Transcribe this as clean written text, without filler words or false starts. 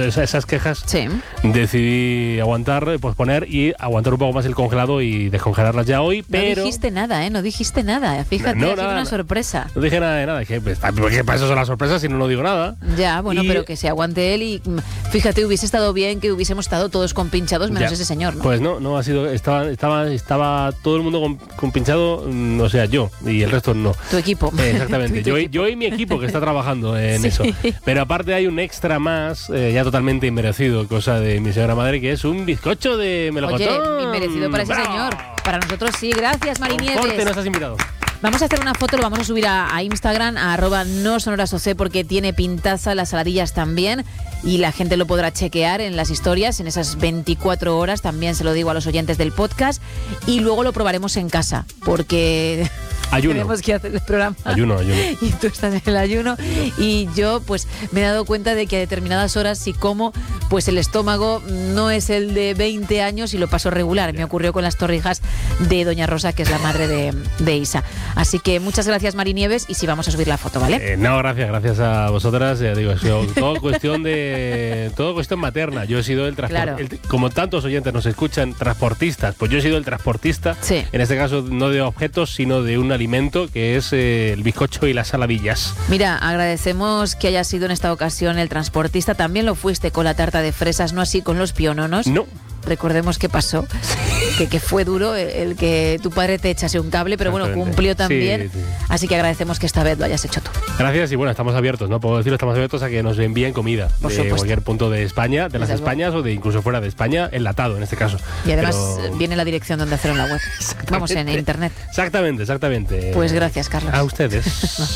esas quejas, Sí. decidí aguantar, posponer y aguantar un poco más el congelado y descongelarlas ya hoy, pero... No dijiste nada, no dijiste nada. Fíjate, No, ha sido nada, una sorpresa. No dije nada de nada. ¿Qué para eso son las sorpresas si no digo nada? Ya, bueno, Y- pero que se aguante él y fíjate, hubiese estado bien que hubiésemos estado todos compinchados menos Ya. ese señor, ¿no? Pues no ha sido... Estaba todo el mundo con pinchado, o sea, yo, y el resto no. Tu equipo. Exactamente, Tú y tu equipo. yo y mi equipo que está trabajando en Sí. eso. Pero aparte hay un extra más, ya totalmente inmerecido, cosa de mi señora madre, que es un bizcocho de melocotón. Oye, inmerecido para ese ¡Bravo! señor. Para nosotros sí, gracias, Mari Con corte, Nieves. no estás invitado. Vamos a hacer una foto, lo vamos a subir a Instagram, a @nosonorasoc, porque tiene pintaza, las saladillas también, y la gente lo podrá chequear en las historias, en esas 24 horas, también se lo digo a los oyentes del podcast, y luego lo probaremos en casa, porque... Ayuno. Tenemos que hacer el programa. Ayuno. Y tú estás en el ayuno. Y yo, pues, me he dado cuenta de que a determinadas horas, si como, pues el estómago no es el de 20 años y lo paso regular. Me ocurrió con las torrijas de Doña Rosa, que es la madre de Isa. Así que muchas gracias, Mari Nieves, y sí, vamos a subir la foto, ¿vale? No, gracias a vosotras. Digo, ha sido todo cuestión materna. Yo he sido el transportista. Claro. Como tantos oyentes nos escuchan, transportistas, pues yo he sido el transportista. Sí. En este caso, no de objetos, sino de un alimento que es el bizcocho y las saladillas. Mira, agradecemos que hayas sido en esta ocasión el transportista. También lo fuiste con la tarta de fresas, no así con los piononos. No. Recordemos qué pasó, que fue duro el que tu padre te echase un cable, pero bueno, Exactamente. cumplió también. Sí. Así que agradecemos que esta vez lo hayas hecho tú. Gracias y bueno, estamos abiertos, ¿no? Puedo decirlo, estamos abiertos a que nos envíen comida Por de supuesto. cualquier punto de España, de las Desde luego. Españas o de incluso fuera de España, enlatado en este caso. Y además Pero- viene la dirección donde hacerlo en la web. Vamos, en internet. Exactamente. Pues gracias, Carlos. A ustedes.